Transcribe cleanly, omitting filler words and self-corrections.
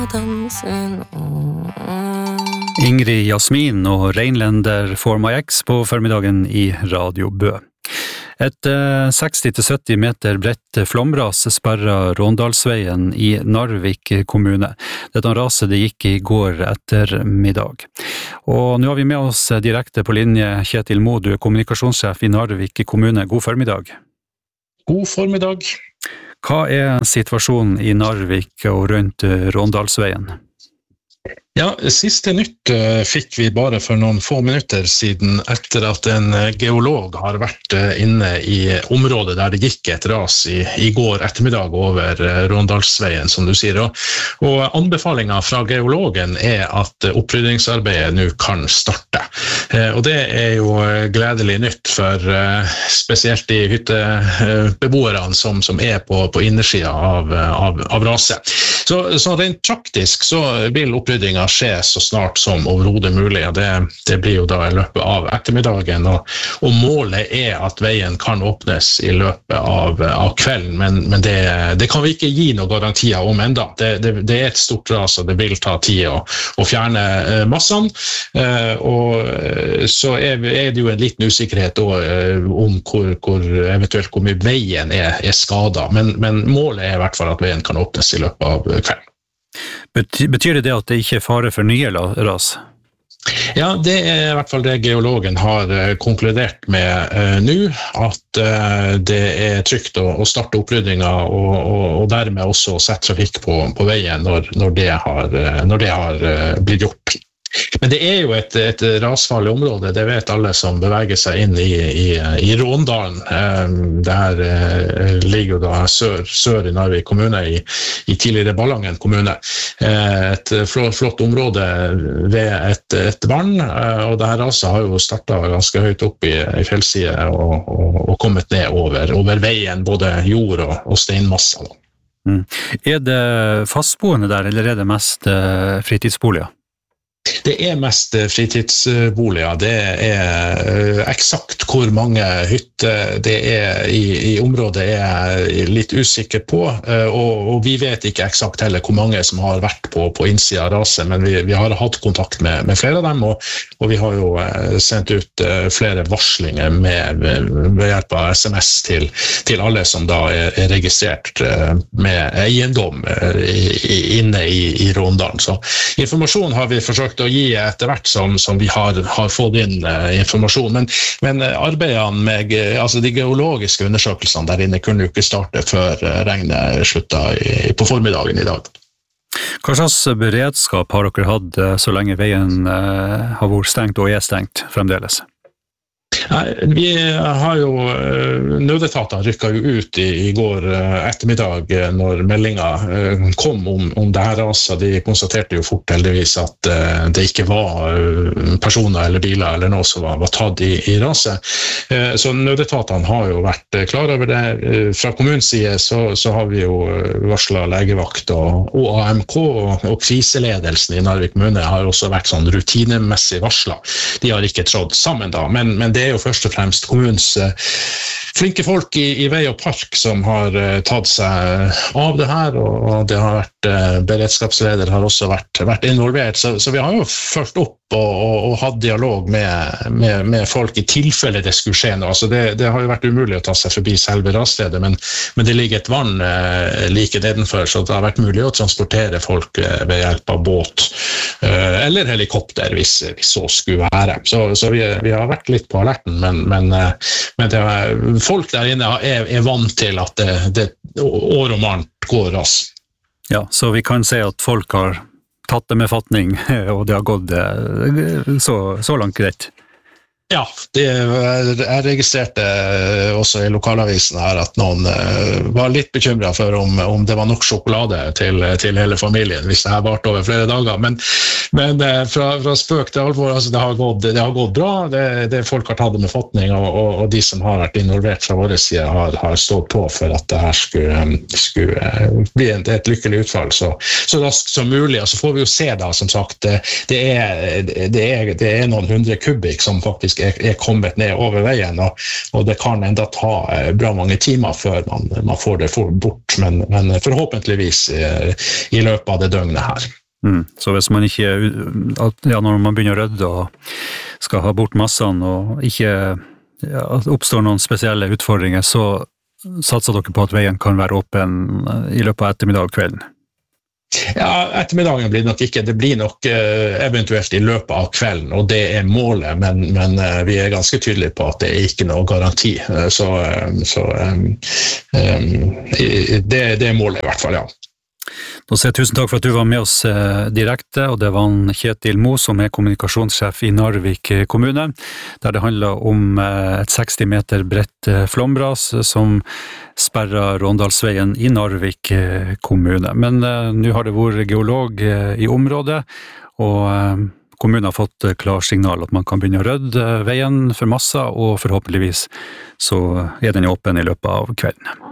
Ingrid Jasmin og Reinlender For My Ex på formiddagen i Radio Bø. Et 60-70 meter bredt flomras sperret Råndalsveien i Narvik kommune. Dette raset det gikk i går ettermiddag. Og nå har vi med oss direkte på linje Kjetil Mo, du er kommunikasjonssjef i Narvik kommune. God formiddag. God formiddag. Hva er situasjonen i Narvik og rundt Råndalsveien? Ja, siste nytt fikk vi bare for noen få minutter siden etter at en geolog har vært inne i området der det gikk et ras i går ettermiddag over Råndalsveien, som du sier. Og anbefalingen fra geologen er at oppryddingsarbeidet nå kan starte. Og det er jo gledelig nytt for spesielt de hyttebeboerne som er på innersiden av raset. Så rent praktisk så vil opprydningen skje så snart som overhodet mulig. Det blir jo da i løpet av ettermiddagen, og målet er at veien kan åpnes i løpet av kvelden, men det kan vi ikke gi noen garantier om enda. Det er et stort ras, og det vil ta tid å fjerne massene, og så er det jo en liten usikkerhet om eventuelt hvor mye veien er skadet, men målet er i hvert fall at veien kan åpnes i løpet av kvelden. Betyr det at det ikke er fare for nye ras? Ja, det er i hvert fall det geologen har konkludert med nå, at det er trygt å starte oppryddingen og dermed også sette trafikk på veien når det har blitt gjort. Men det er jo et rasfarlig område, det vet alle som beveger seg inn i Råndalen. Det her ligger jo da sør i Narvik kommune, i tidligere Ballangen kommune. Et flott område ved et vann, og det her raset har jo startet ganske høyt opp i fjellside og kommet ned over veien, både jord og steinmasser. Er det fastboende der, eller er det mest fritidsboliger? Det er mest fritidsboliger. Det er eksakt hvor mange hytter det er i området er jeg litt usikker på, og vi vet ikke eksakt heller hvor mange som har vært på innsiden av raset, men vi har hatt kontakt med flere av dem, og vi har jo sendt ut flere varslinger ved hjelp av SMS til alle som da er registrert med eiendom inne i Råndalen. Så informasjon har vi forsøkt å gi etter hvert som vi har fått inn informasjon, men arbeidene med de geologiske undersøkelsene der inne kunne jo ikke starte før regnet sluttet på formiddagen i dag. Hva slags beredskap har dere hatt så lenge veien har vært stengt og er stengt fremdeles? Vi har jo nødetater rykket jo ut i går ettermiddag når meldingen kom om det her raset. De konstaterte jo fort heldigvis at det ikke var personer eller biler eller noe som var tatt i raset. Så nødetatene har jo vært klar over det. Fra kommunens side så har vi jo varslet legevakt og AMK, og kriseledelsen i Narvik kommune har også vært sånn rutinemessig varslet. De har ikke trådt sammen da, men det er jo først og fremst kommunens flinke folk i vei og park som har tatt seg av det her, og det har vært beredskapsleder har også vært involvert, så vi har jo først opp og hatt dialog med folk i tilfelle det skulle skje noe. Altså det har jo vært umulig å ta seg forbi selve rasstedet, men det ligger et vann like nedenfor, så det har vært mulig å transportere folk ved hjelp av båt eller helikopter hvis så skulle være. Så vi har vært litt på alerten, men folk der inne er vant til at det år om annet går raskt. Ja, så vi kan si at folk har tatt det med fatning, og det har gått så langt greit. Ja, jeg registrerte også i lokalavisen her at noen var litt bekymret for om det var nok sjokolade til hele familien hvis det her varte over flere dager, men Men fra spøk til alvor, altså det har gått bra. Det folk har tatt det med fatning, og de som har vært involvert fra vår side har stått på for at det her skulle bli et lykkelig utfall så raskt som mulig. Og så får vi jo se da, som sagt, det er noen 100 kubikk som faktisk er kommet ned over veien, og det kan enda ta bra mange timer før man får det bort, men forhåpentligvis i løpet av det døgnet her. Så hvis man ikke, når man begynner å rydde og skal ha bort massene og ikke oppstår noen spesielle utfordringer, så satser dere på at veien kan være åpen i løpet av ettermiddag og kvelden? Ja, ettermiddagen blir det nok ikke. Det blir nok eventuelt i løpet av kvelden, og det er målet, men vi er ganske tydelige på at det er ikke noe garanti. Så det er målet i hvert fall, ja. Da sier jeg tusen takk for at du var med oss direkte, og det var Kjetil Mo som er kommunikasjonssjef i Narvik kommune, der det handler om et 60 meter bredt flomras som sperrer Råndalsveien i Narvik kommune. Men nå har det vært geolog i området, og kommunen har fått klarsignal at man kan begynne å rydde veien for masser, og forhåpentligvis så er den åpen i løpet av kvelden.